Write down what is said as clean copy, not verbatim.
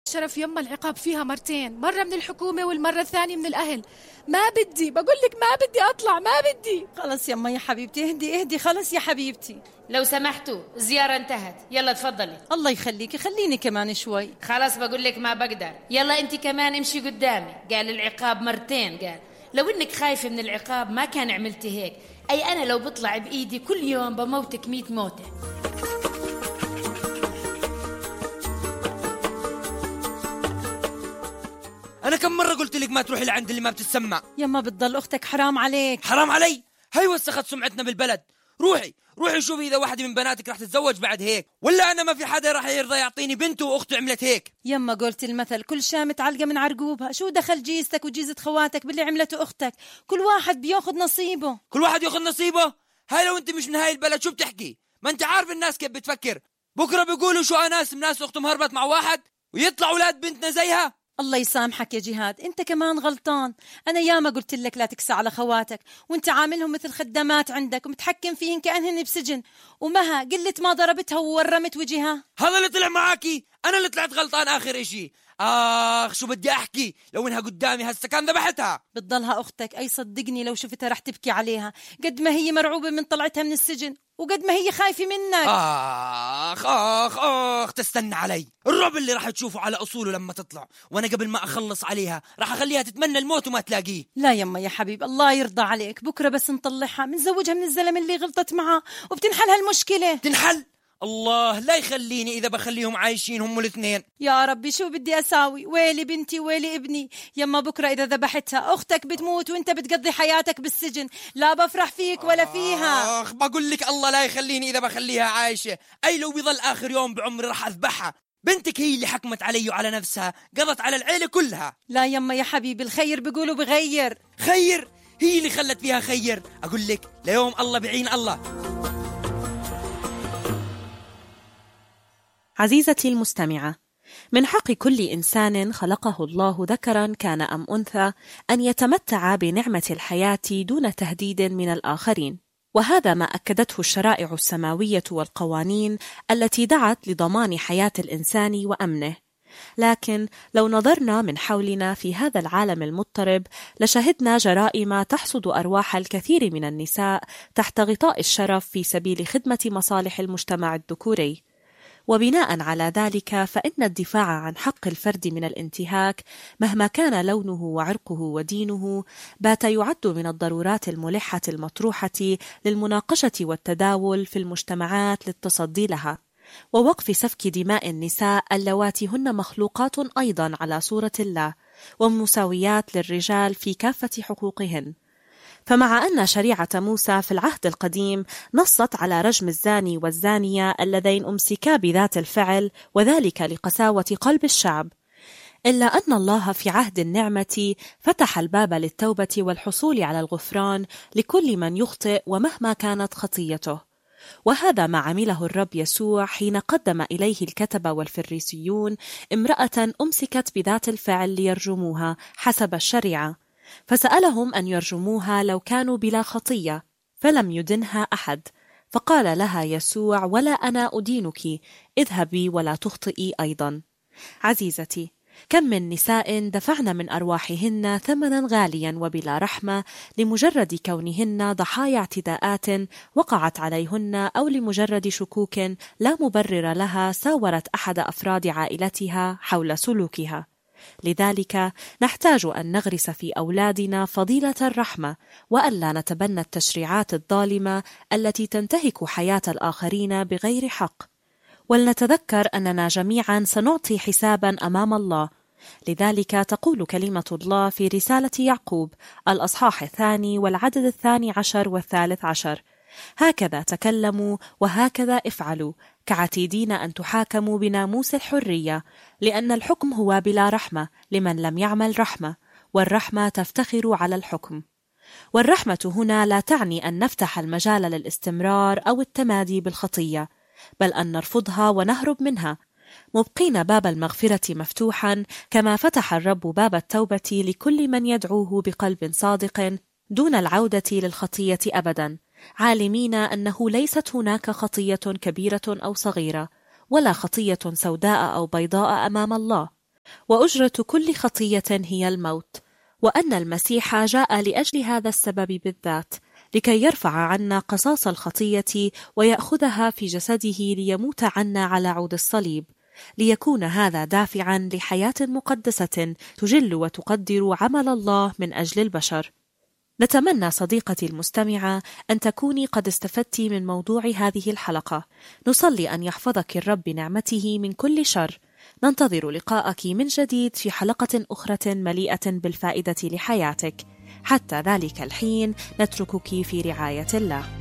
شرف يما العقاب فيها مرتين، مرة من الحكومة والمرة الثانية من الأهل. ما بدي، بقول لك ما بدي أطلع، ما بدي. خلص يما يا حبيبتي، اهدي خلص يا حبيبتي. لو سمحتوا الزيارة انتهت، يلا تفضلي. الله يخليكي، خليني كمان شوي. خلاص بقول لك ما بقدر، يلا انت كمان امشي قدامي. قال العقاب مرتين، قال لو انك خايفة من العقاب ما كان عملتي هيك. اي انا لو بطلع بايدي كل يوم بموتك 100 موتة. أنا كم مرة قلت لك ما تروحي لعند اللي ما بتتسمع. يما بتضل أختك، حرام عليك. حرام علي؟ هاي وسخت سمعتنا بالبلد. روحي شوفي إذا واحدة من بناتك راح تتزوج بعد هيك، ولا أنا ما في حدا راح يرضى يعطيني بنته وأخته عملت هيك. يما قلت المثل كل شاة متعلقة من عرقوبها. شو دخل جيزتك وجيزة خواتك باللي عملته أختك؟ كل واحد بياخد نصيبه. كل واحد ياخد نصيبه؟ هاي لو أنت مش من هاي البلد شو بتحكي؟ ما أنت عارف الناس كيف بتفكر. بكرة بيقولوا شو ناس أختهم هربت مع واحد ويطلع أولاد بنتنا زيها. الله يسامحك يا جهاد، انت كمان غلطان. انا ياما قلت لك لا تكسى على خواتك، وانت عاملهم مثل خدامات عندك ومتحكم فيهن كأنهن بسجن. ومها قلت ما ضربتها وورمت وجهها. هذا اللي طلع معاكي، انا اللي طلعت غلطان اخر اشي. شو بدي احكي، لو انها قدامي هسه كان ذبحتها. بتضلها اختك، اي صدقني لو شفتها رح تبكي عليها، قد ما هي مرعوبة من طلعتها من السجن وقد ما هي خايفة منك. اخ تستنى علي. الرعب اللي راح تشوفه على اصوله لما تطلع، وانا قبل ما اخلص عليها راح اخليها تتمنى الموت وما تلاقيه. لا يما يا حبيب، الله يرضى عليك، بكرة بس نطلعها منزوجها من الزلمة اللي غلطت معه وبتنحل هالمشكلة. تنحل؟ الله لا يخليني إذا بخليهم عايشين هم الاثنين. يا ربي شو بدي أساوي، ويلي بنتي ويلي ابني. يما بكرة إذا ذبحتها أختك بتموت وإنت بتقضي حياتك بالسجن، لا بفرح فيك ولا فيها. بقول لك الله لا يخليني إذا بخليها عايشة. أي لو بيظل آخر يوم بعمري راح أذبحها. بنتك هي اللي حكمت علي وعلى نفسها، قضت على العيلة كلها. لا يما يا حبيبي، الخير بيقولوا بغير. خير؟ هي اللي خلت فيها خير. أقول لك ليوم الله بعين الله. عزيزتي المستمعة، من حق كل إنسان خلقه الله ذكرا كان أم أنثى أن يتمتع بنعمة الحياة دون تهديد من الآخرين، وهذا ما أكدته الشرائع السماوية والقوانين التي دعت لضمان حياة الإنسان وأمنه. لكن لو نظرنا من حولنا في هذا العالم المضطرب لشهدنا جرائم تحصد أرواح الكثير من النساء تحت غطاء الشرف في سبيل خدمة مصالح المجتمع الذكوري. وبناء على ذلك فإن الدفاع عن حق الفرد من الانتهاك مهما كان لونه وعرقه ودينه بات يعد من الضرورات الملحة المطروحة للمناقشة والتداول في المجتمعات للتصدي لها، ووقف سفك دماء النساء اللواتي هن مخلوقات أيضا على صورة الله ومساويات للرجال في كافة حقوقهن. فمع أن شريعة موسى في العهد القديم نصت على رجم الزاني والزانية اللذين أمسكا بذات الفعل، وذلك لقساوة قلب الشعب، إلا أن الله في عهد النعمة فتح الباب للتوبة والحصول على الغفران لكل من يخطئ ومهما كانت خطيته. وهذا ما عمله الرب يسوع حين قدم إليه الكتبة والفريسيون امرأة أمسكت بذات الفعل ليرجموها حسب الشريعة، فسألهم أن يرجموها لو كانوا بلا خطية، فلم يدنها أحد. فقال لها يسوع: ولا أنا أدينك، اذهبي ولا تخطئي أيضا. عزيزتي، كم من نساء دفعن من أرواحهن ثمنا غاليا وبلا رحمة لمجرد كونهن ضحايا اعتداءات وقعت عليهن، أو لمجرد شكوك لا مبرر لها ساورت أحد أفراد عائلتها حول سلوكها. لذلك نحتاج أن نغرس في أولادنا فضيلة الرحمة، وألا نتبنى التشريعات الظالمة التي تنتهك حياة الآخرين بغير حق. ولنتذكر أننا جميعا سنعطي حسابا أمام الله. لذلك تقول كلمة الله في رسالة يعقوب الأصحاح 2 والعدد 12 و13: هكذا تكلموا وهكذا افعلوا، كعتيدين أن تحاكموا بناموس الحرية، لأن الحكم هو بلا رحمة لمن لم يعمل رحمة، والرحمة تفتخر على الحكم. والرحمة هنا لا تعني أن نفتح المجال للاستمرار أو التمادي بالخطية، بل أن نرفضها ونهرب منها، مبقين باب المغفرة مفتوحا كما فتح الرب باب التوبة لكل من يدعوه بقلب صادق دون العودة للخطية أبدا، عالمين أنه ليست هناك خطية كبيرة أو صغيرة، ولا خطية سوداء أو بيضاء أمام الله، وأجرة كل خطية هي الموت، وأن المسيح جاء لأجل هذا السبب بالذات، لكي يرفع عنا قصاص الخطية ويأخذها في جسده ليموت عنا على عود الصليب، ليكون هذا دافعا لحياة مقدسة تجل وتقدر عمل الله من أجل البشر. نتمنى صديقتي المستمعة أن تكوني قد استفدت من موضوع هذه الحلقة. نصلي أن يحفظك الرب بنعمته من كل شر. ننتظر لقاءك من جديد في حلقة أخرى مليئة بالفائدة لحياتك. حتى ذلك الحين نتركك في رعاية الله.